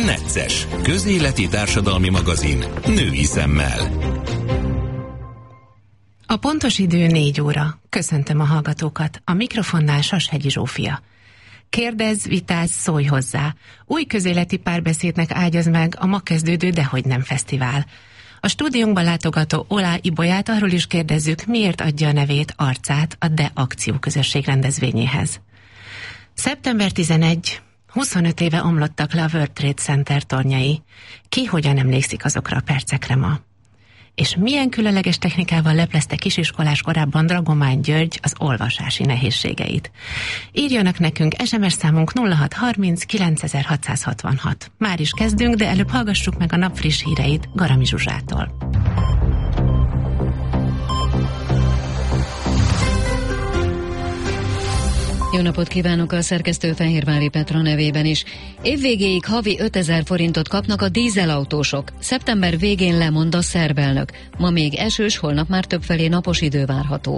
Necces, közéleti társadalmi magazin, női szemmel. A pontos idő 4 óra. Köszöntöm a hallgatókat. A mikrofonnál Sashegyi Zsófia. Kérdezz, vitázz, szólj hozzá. Új közéleti párbeszédnek ágyaz meg a ma kezdődő Dehogy nem fesztivál. A stúdiónkban látogató Olá Ibolyát arról is kérdezzük, miért adja a nevét, arcát a De Akció közösség rendezvényéhez. Szeptember 11. 25 éve omlottak le a World Trade Center tornyai. Ki hogyan emlékszik azokra a percekre ma? És milyen különleges technikával leplezte kisiskolás korában Dragomány György az olvasási nehézségeit. Írjanak nekünk, SMS számunk 0630 9666. Már is kezdünk, de előbb hallgassuk meg a nap friss híreit Garami Zsuzsától. Jó napot kívánok, a szerkesztő Fehérvári Petra nevében is. Évvégéig havi 5000 forintot kapnak a dízelautósok. Szeptember végén lemond a szerb elnök. Ma még esős, holnap már többfelé napos idő várható.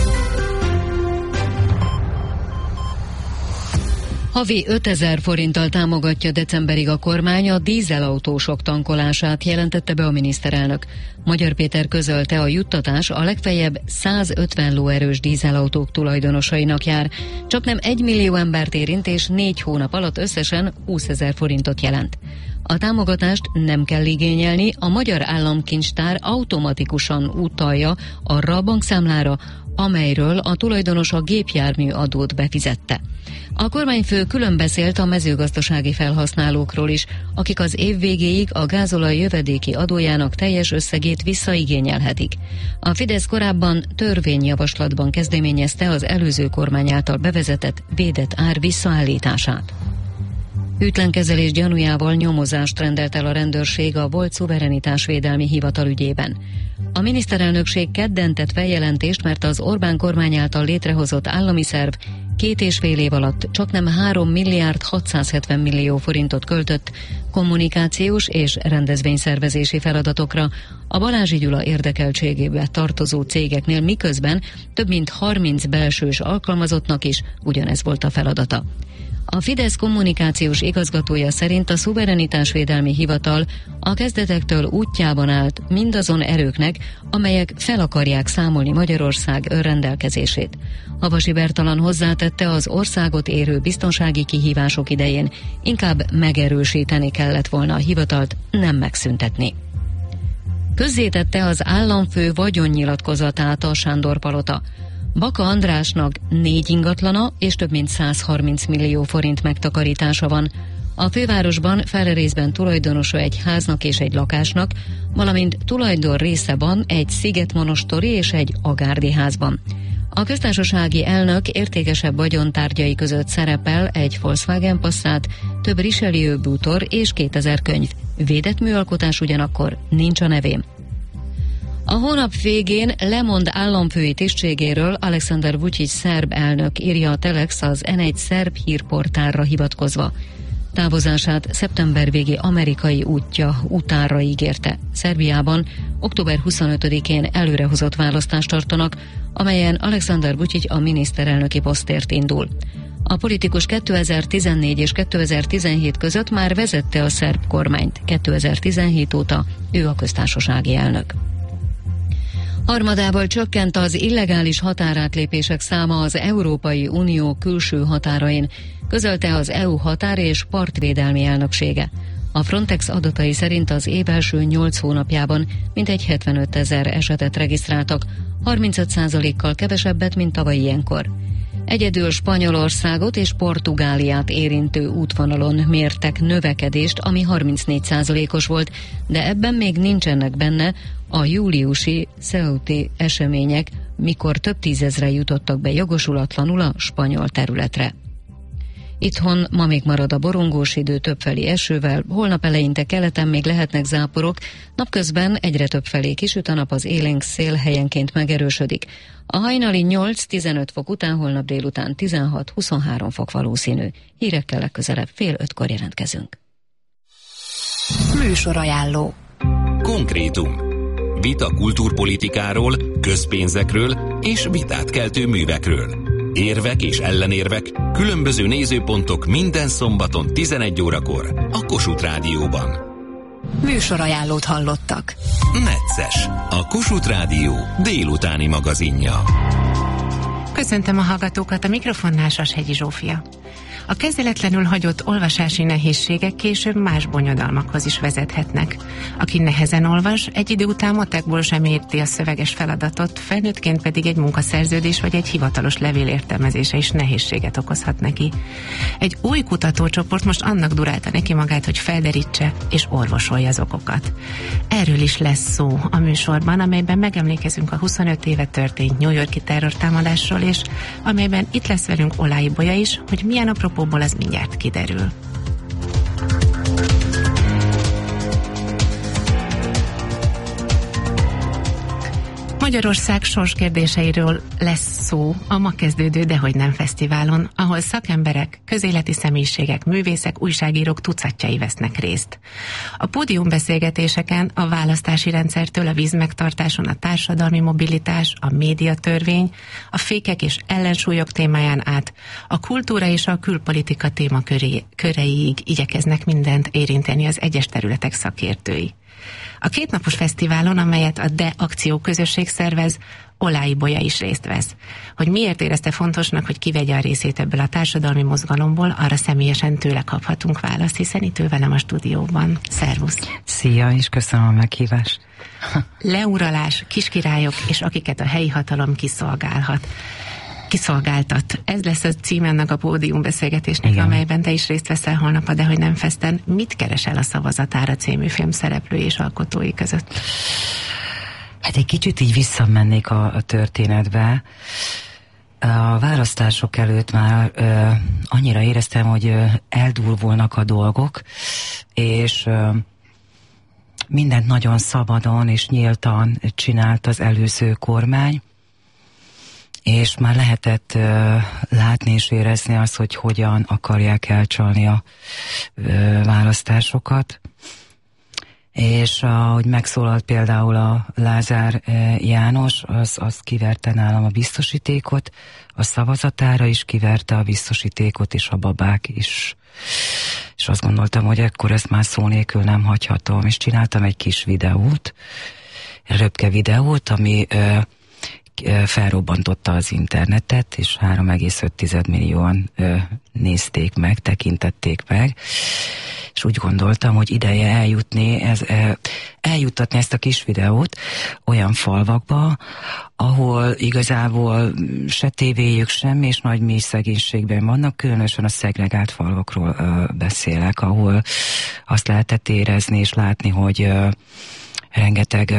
Havi 5000 forinttal támogatja decemberig a kormány a dízelautósok tankolását, jelentette be a miniszterelnök. Magyar Péter közölte, a juttatás a legfeljebb 150 lóerős dízelautók tulajdonosainak jár. Csaknem 1 millió embert érint, és 4 hónap alatt összesen 20 000 forintot jelent. A támogatást nem kell igényelni, a Magyar Államkincstár automatikusan utalja arra a bankszámlára, amelyről a tulajdonos a gépjármű adót befizette. A kormányfő külön beszélt a mezőgazdasági felhasználókról is, akik az év végéig a gázolaj jövedéki adójának teljes összegét visszaigényelhetik. A Fidesz korábban törvényjavaslatban kezdeményezte az előző kormány által bevezetett védett ár visszaállítását. Hűtlenkezelés gyanújával nyomozást rendelt el a rendőrség a volt szuverenitásvédelmi hivatal ügyében. A miniszterelnökség kedden tett feljelentést, mert az Orbán kormány által létrehozott állami szerv 2,5 év alatt csaknem 3 milliárd 670 millió forintot költött kommunikációs és rendezvényszervezési feladatokra a Balázsi Gyula érdekeltségébe tartozó cégeknél, miközben több mint 30 belsős alkalmazottnak is ugyanez volt a feladata. A Fidesz kommunikációs igazgatója szerint a szuverenitásvédelmi hivatal a kezdetektől útjában állt mindazon erőknek, amelyek fel akarják számolni Magyarország önrendelkezését. Havasi Bertalan hozzátette, az országot érő biztonsági kihívások idején inkább megerősíteni kellett volna a hivatalt, nem megszüntetni. Közzétette az államfő vagyonnyilatkozatát a Sándor-palota. Baka Andrásnak 4 ingatlana és több mint 130 millió forint megtakarítása van. A fővárosban felrészben tulajdonosa egy háznak és egy lakásnak, valamint tulajdon része van egy szigetmonostori és egy agárdi házban. A köztársasági elnök értékesebb vagyontárgyai között szerepel egy Volkswagen Passat, több Richelieu bútor és 2000 könyv. Védett műalkotás ugyanakkor nincs a nevén. A hónap végén lemond államfői tisztségéről Alexander Vučić szerb elnök, írja a Telex az N1 szerb hírportálra hivatkozva. Távozását szeptember végi amerikai útja utánra ígérte. Szerbiában október 25-én előrehozott választást tartanak, amelyen Alexander Vučić a miniszterelnöki posztért indul. A politikus 2014 és 2017 között már vezette a szerb kormányt. 2017 óta ő a köztársasági elnök. Harmadával csökkent az illegális határátlépések száma az Európai Unió külső határain, közölte az EU határ- és partvédelmi elnöksége. A Frontex adatai szerint az év első 8 hónapjában mintegy 75 000 esetet regisztráltak, 35%-kal kevesebbet, mint tavaly ilyenkor. Egyedül Spanyolországot és Portugáliát érintő útvonalon mértek növekedést, ami 34%-os volt, de ebben még nincsenek benne a júliusi Ceuti események, mikor több tízezren jutottak be jogosulatlanul a spanyol területre. Itthon ma még marad a borongós idő többfelé esővel, holnap eleinte keleten még lehetnek záporok, napközben egyre többfelé kisüt a nap, az élénk szél helyenként megerősödik. A hajnali 8-15 fok után, holnap délután 16-23 fok valószínű. Hírekkel legközelebb 4:30 jelentkezünk. Műsorajánló. Konkrétum. Vita kultúrpolitikáról, közpénzekről és vitát keltő művekről. Érvek és ellenérvek, különböző nézőpontok minden szombaton 11 órakor a Kossuth Rádióban. Műsorajánlót hallottak. Necces, a Kossuth Rádió délutáni magazinja. Köszöntöm a hallgatókat, a mikrofonnál Sashegyi Zsófia. A kezeletlenül hagyott olvasási nehézségek később más bonyodalmakhoz is vezethetnek. Aki nehezen olvas, egy idő után matekból sem érti a szöveges feladatot, felnőttként pedig egy munkaszerződés vagy egy hivatalos levél értelmezése is nehézséget okozhat neki. Egy új kutatócsoport most annak durálta neki magát, hogy felderítse és orvosolja az okokat. Erről is lesz szó a műsorban, amelyben megemlékezünk a 25 éve történt New York-i terrortámadásról, és amelyben itt lesz velünk Olái Bolya is, hogy milyen apropóból az mindjárt kiderül. Magyarország sorskérdéseiről lesz szó a ma kezdődő Dehogy nem fesztiválon, ahol szakemberek, közéleti személyiségek, művészek, újságírók tucatjai vesznek részt. A pódiumbeszélgetéseken a választási rendszertől a vízmegtartáson a társadalmi mobilitás, a médiatörvény, a fékek és ellensúlyok témáján át a kultúra és a külpolitika témaköreiig igyekeznek mindent érinteni az egyes területek szakértői. A kétnapos fesztiválon, amelyet a De Akció közösség szervez, Olái Bolya is részt vesz. Hogy miért érezte fontosnak, hogy kivegye a részét ebből a társadalmi mozgalomból, arra személyesen tőle kaphatunk választ, hiszen itt ő velem a stúdióban. Szervusz! Szia, és köszönöm a meghívást! Leuralás, kiskirályok és akiket a helyi hatalom kiszolgáltat. Ez lesz a cím ennek a pódiumbeszélgetésnek, igen, amelyben te is részt veszel holnap a Dehogy nem festen. Mit keresel a Szavazatára című film szereplői és alkotói között? Hát egy kicsit így visszamennék a történetbe. A választások előtt már annyira éreztem, hogy eldurvulnak a dolgok, és mindent nagyon szabadon és nyíltan csinált az előző kormány, és már lehetett látni és érezni azt, hogy hogyan akarják elcsalni a választásokat. És ahogy megszólalt például a Lázár János, az kiverte nálam a biztosítékot, a Szavazatára is kiverte a biztosítékot, és a babák is. És azt gondoltam, hogy ekkor ezt már szó nélkül nem hagyhatom, és csináltam egy kis videót, röpke videót, ami felrobbantotta az internetet, és 3,5 millióan nézték meg, tekintették meg, és úgy gondoltam, hogy ideje eljuttatni ezt a kis videót olyan falvakba, ahol igazából se tévéjük sem, és nagy mély szegénységben vannak, különösen a szegregált falvakról beszélek, ahol azt lehetett érezni és látni, hogy rengeteg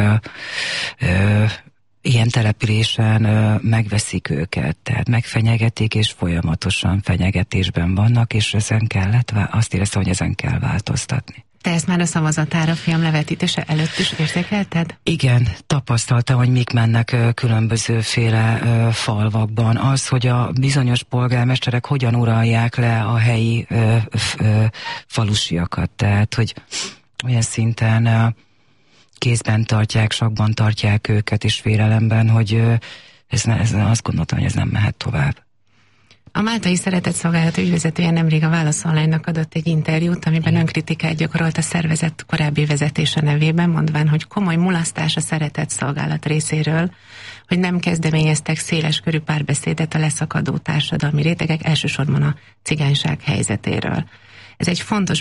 ilyen településen megveszik őket, tehát megfenyegetik, és folyamatosan fenyegetésben vannak, és azt éreztem, hogy ezen kell változtatni. Te ezt már a Szavazatára film levetítése előtt is érzékelted? Igen, tapasztaltam, hogy mik mennek különbözőféle falvakban. Az, hogy a bizonyos polgármesterek hogyan uralják le a helyi falusiakat, tehát, hogy olyan szinten kézben tartják, sakban tartják őket, és félelemben, hogy azt gondoltam, hogy ez nem mehet tovább. A Máltai Szeretetszolgálat ügyvezetője nemrég a Válasz Online-nak adott egy interjút, amiben önkritikát gyakorolt a szervezet korábbi vezetése nevében, mondván, hogy komoly mulasztás a Szeretetszolgálat részéről, hogy nem kezdeményeztek széleskörű párbeszédet a leszakadó társadalmi rétegek, elsősorban a cigányság helyzetéről. Ez egy fontos